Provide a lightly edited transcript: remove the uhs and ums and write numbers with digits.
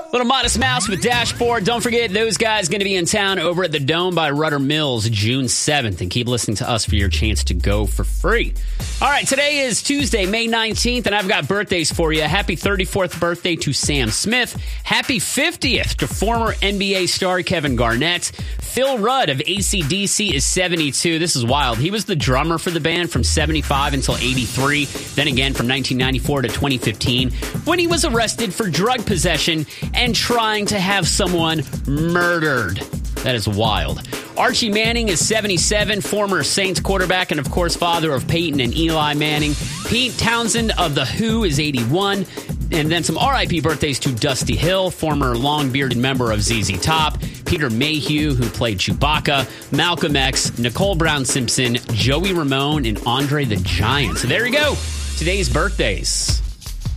Little Modest Mouse with Dashboard. Don't forget, those guys going to be in town over at the Dome by Rudder Mills June 7th. And keep listening to us for your chance to go for free. All right, today is Tuesday, May 19th, and I've got birthdays for you. Happy 34th birthday to Sam Smith. Happy 50th to former NBA star Kevin Garnett. Phil Rudd of AC/DC is 72. This is wild. He was the drummer for the band from 75 until 83. Then again from 1994 to 2015 when he was arrested for drug possession and trying to have someone murdered. That is wild. Archie Manning is 77, former Saints quarterback and, of course, father of Peyton and Eli Manning. Pete Townsend of The Who is 81. And then some RIP birthdays to Dusty Hill, former long-bearded member of ZZ Top, Peter Mayhew, who played Chewbacca, Malcolm X, Nicole Brown Simpson, Joey Ramone, and Andre the Giant. So there you go. Today's birthdays.